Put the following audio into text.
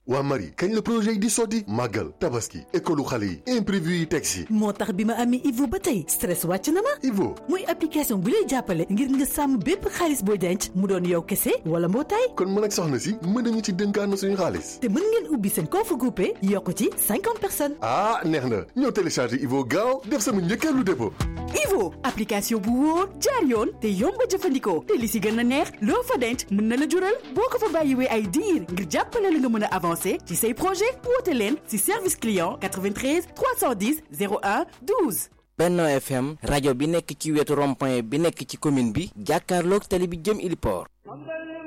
waa Marie kañ la projet yi di sotti màggal tabaski école xale yi imprévu yi teg si moo tax bi ma amee Ivo ba tey stress wàcc na ma. Ivo muy application bu lay jàppale ngir nga sàmm bépp xaalis booy denc mu doon yow kese wala mbootaay. kon mën ak soxna si mën nañu ci dénkaan suñu xaalis. te mën ngeen ubbi seen compte groupé yokk ci 50 personnes. ah neex na ñëw télécharger Ivo gaaw def sama njëkkeelu dépôt. Ivo application bu wóor jaar yoon te yomb a jëfandikoo te li si gën a neex loo fa denc mën na la jural boo ko fa bàyyiwee ay diir ngir jàppale la nga mën a avancer ci say projet woote leen si service client 93 310 01 12. Benno FM rajo bi nekk ci wetu rond-point bi nekk ci commune bi jàkkaarloog tali bi jëm Iliport.